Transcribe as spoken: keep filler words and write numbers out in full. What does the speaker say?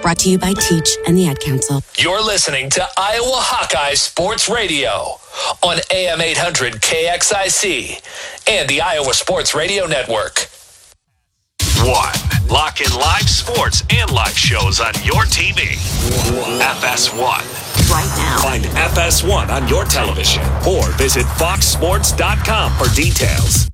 Brought to you by Teach and the Ad Council. You're listening to Iowa Hawkeye Sports Radio on A M eight hundred K X I C and the Iowa Sports Radio Network. One. Lock in live sports and live shows on your T V. F S one. Right now. Find F S one on your television or visit fox sports dot com for details.